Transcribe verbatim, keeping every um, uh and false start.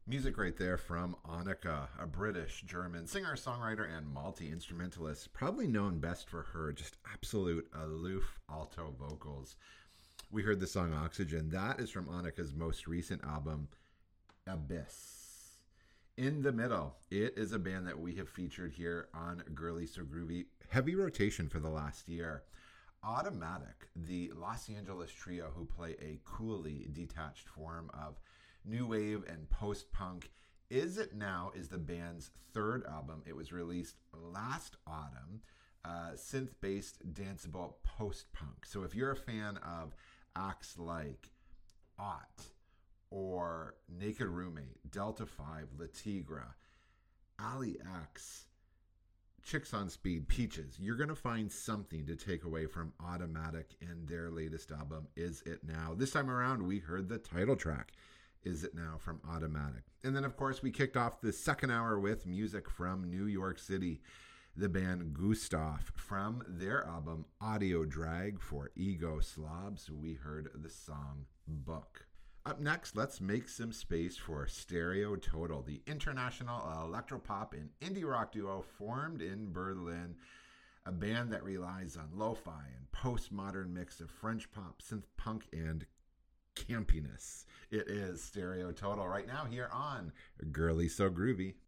Music right there from Annika, a British German singer, songwriter, and multi instrumentalist, probably known best for her just absolute aloof alto vocals. We heard the song Oxygen. That is from Annika's most recent album, Abyss. In the Middle, it is a band that we have featured here on Girly So Groovy. Heavy rotation for the last year. Automatic, the Los Angeles trio who play a coolly detached form of new wave and post-punk. Is It Now is the band's third album. It was released last autumn. Uh, synth-based danceable post-punk. So if you're a fan of acts like Ought or Naked Roommate, Delta five, La Tigra, Ali X, Chicks on Speed, Peaches, you're going to find something to take away from Automatic and their latest album, Is It Now. This time around, we heard the title track, Is It Now, from Automatic. And then, of course, we kicked off the second hour with music from New York City, the band Gustav, from their album Audio Drag for Ego Slobs. We heard the song Book. Up next, let's make some space for Stereo Total, the international electropop and indie rock duo formed in Berlin, a band that relies on lo-fi and postmodern mix of French pop, synth punk, and campiness. It is Stereo Total right now here on Girly So Groovy.